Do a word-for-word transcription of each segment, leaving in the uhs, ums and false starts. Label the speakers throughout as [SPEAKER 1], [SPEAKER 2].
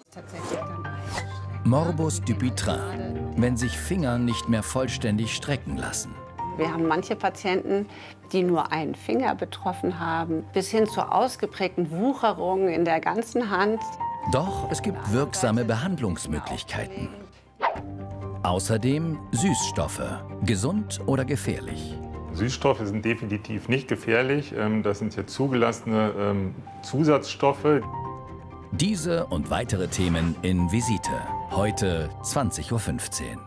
[SPEAKER 1] Morbus Dupuytren, wenn sich Finger nicht mehr vollständig strecken lassen.
[SPEAKER 2] Wir haben manche Patienten, die nur einen Finger betroffen haben, bis hin zu ausgeprägten Wucherungen in der ganzen Hand.
[SPEAKER 1] Doch es gibt wirksame Behandlungsmöglichkeiten. Außerdem Süßstoffe, gesund oder gefährlich.
[SPEAKER 3] Süßstoffe sind definitiv nicht gefährlich. Das sind hier zugelassene Zusatzstoffe.
[SPEAKER 1] Diese und weitere Themen in Visite. Heute zwanzig Uhr fünfzehn.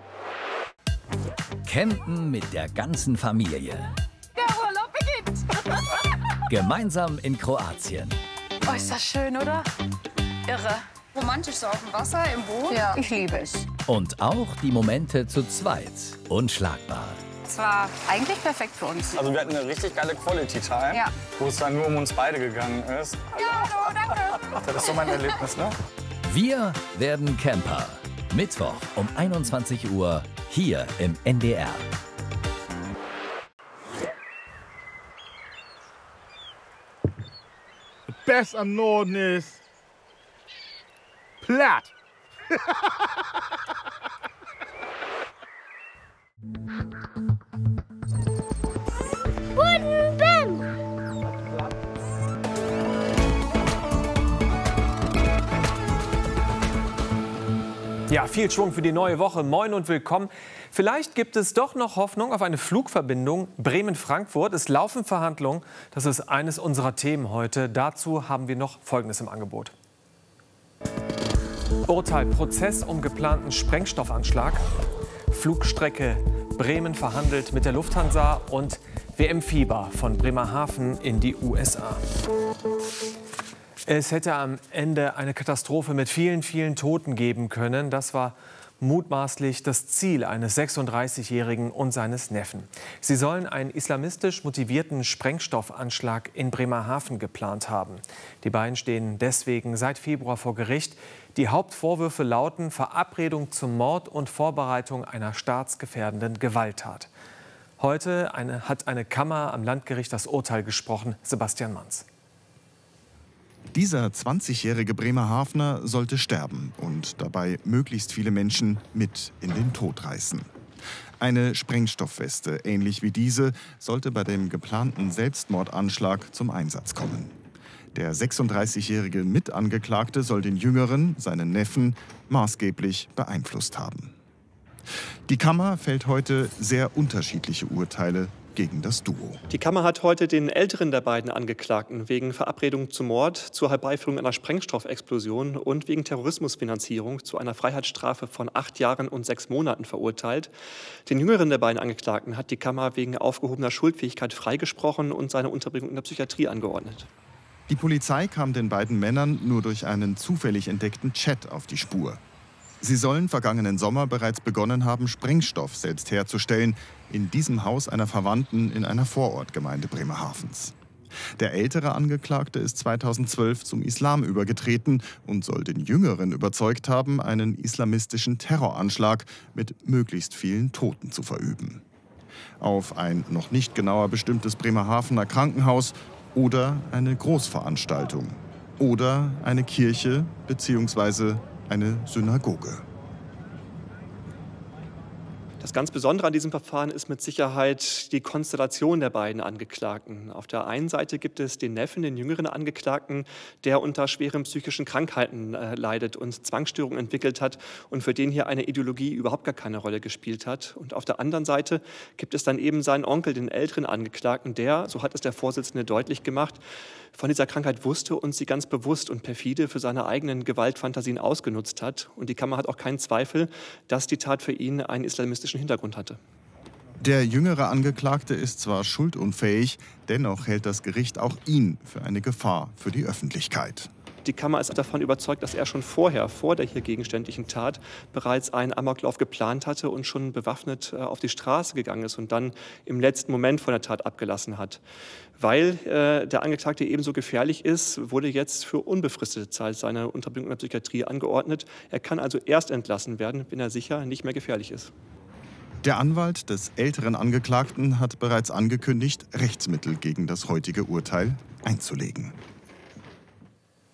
[SPEAKER 1] Campen mit der ganzen Familie.
[SPEAKER 4] Der Urlaub beginnt!
[SPEAKER 1] Gemeinsam in Kroatien.
[SPEAKER 4] Oh, ist das schön, oder? Irre. Romantisch so auf dem Wasser, im Boot. Ja, ich liebe es.
[SPEAKER 1] Und auch die Momente zu zweit. Unschlagbar.
[SPEAKER 4] Es war eigentlich perfekt für uns.
[SPEAKER 5] Also wir hatten eine richtig geile Quality Time,
[SPEAKER 4] ja.
[SPEAKER 5] Wo es dann nur um uns beide gegangen ist.
[SPEAKER 4] Ja, hallo, danke.
[SPEAKER 5] Das ist so mein Erlebnis, ne?
[SPEAKER 1] Wir werden Camper. Mittwoch um einundzwanzig Uhr hier im N D R.
[SPEAKER 6] The best am Norden ist platt.
[SPEAKER 7] Wooden bin.
[SPEAKER 8] Ja, viel Schwung für die neue Woche. Moin und willkommen. Vielleicht gibt es doch noch Hoffnung auf eine Flugverbindung Bremen-Frankfurt. Es laufen Verhandlungen. Das ist eines unserer Themen heute. Dazu haben wir noch Folgendes im Angebot. Urteil: Prozess um geplanten Sprengstoffanschlag. Flugstrecke Bremen verhandelt mit der Lufthansa und W M-Fieber von Bremerhaven in die U S A. Es hätte am Ende eine Katastrophe mit vielen, vielen Toten geben können. Das war mutmaßlich das Ziel eines sechsunddreißigjährigen und seines Neffen. Sie sollen einen islamistisch motivierten Sprengstoffanschlag in Bremerhaven geplant haben. Die beiden stehen deswegen seit Februar vor Gericht. Die Hauptvorwürfe lauten Verabredung zum Mord und Vorbereitung einer staatsgefährdenden Gewalttat. Heute eine, hat eine Kammer am Landgericht das Urteil gesprochen. Sebastian Manz.
[SPEAKER 9] Dieser zwanzigjährige Bremerhavener sollte sterben und dabei möglichst viele Menschen mit in den Tod reißen. Eine Sprengstoffweste, ähnlich wie diese, sollte bei dem geplanten Selbstmordanschlag zum Einsatz kommen. Der sechsunddreißigjährige Mitangeklagte soll den Jüngeren, seinen Neffen, maßgeblich beeinflusst haben. Die Kammer fällt heute sehr unterschiedliche Urteile gegen das Duo.
[SPEAKER 10] Die Kammer hat heute den älteren der beiden Angeklagten wegen Verabredung zum Mord, zur Herbeiführung einer Sprengstoffexplosion und wegen Terrorismusfinanzierung zu einer Freiheitsstrafe von acht Jahren und sechs Monaten verurteilt. Den jüngeren der beiden Angeklagten hat die Kammer wegen aufgehobener Schuldfähigkeit freigesprochen und seine Unterbringung in der Psychiatrie angeordnet.
[SPEAKER 9] Die Polizei kam den beiden Männern nur durch einen zufällig entdeckten Chat auf die Spur. Sie sollen vergangenen Sommer bereits begonnen haben, Sprengstoff selbst herzustellen, in diesem Haus einer Verwandten in einer Vorortgemeinde Bremerhavens. Der ältere Angeklagte ist zweitausendzwölf zum Islam übergetreten und soll den Jüngeren überzeugt haben, einen islamistischen Terroranschlag mit möglichst vielen Toten zu verüben. Auf ein noch nicht genauer bestimmtes Bremerhavener Krankenhaus oder eine Großveranstaltung oder eine Kirche bzw. eine Synagoge.
[SPEAKER 10] Das ganz Besondere an diesem Verfahren ist mit Sicherheit die Konstellation der beiden Angeklagten. Auf der einen Seite gibt es den Neffen, den jüngeren Angeklagten, der unter schweren psychischen Krankheiten äh, leidet und Zwangsstörungen entwickelt hat und für den hier eine Ideologie überhaupt gar keine Rolle gespielt hat. Und auf der anderen Seite gibt es dann eben seinen Onkel, den älteren Angeklagten, der, so hat es der Vorsitzende deutlich gemacht, von dieser Krankheit wusste und sie ganz bewusst und perfide für seine eigenen Gewaltfantasien ausgenutzt hat. Und die Kammer hat auch keinen Zweifel, dass die Tat für ihn einen islamistischen Hintergrund hatte.
[SPEAKER 9] Der jüngere Angeklagte ist zwar schuldunfähig, dennoch hält das Gericht auch ihn für eine Gefahr für die Öffentlichkeit.
[SPEAKER 10] Die Kammer ist davon überzeugt, dass er schon vorher, vor der hier gegenständlichen Tat, bereits einen Amoklauf geplant hatte und schon bewaffnet äh, auf die Straße gegangen ist und dann im letzten Moment von der Tat abgelassen hat. Weil äh, der Angeklagte ebenso gefährlich ist, wurde jetzt für unbefristete Zeit seine Unterbringung in der Psychiatrie angeordnet. Er kann also erst entlassen werden, wenn er sicher nicht mehr gefährlich ist.
[SPEAKER 9] Der Anwalt des älteren Angeklagten hat bereits angekündigt, Rechtsmittel gegen das heutige Urteil einzulegen.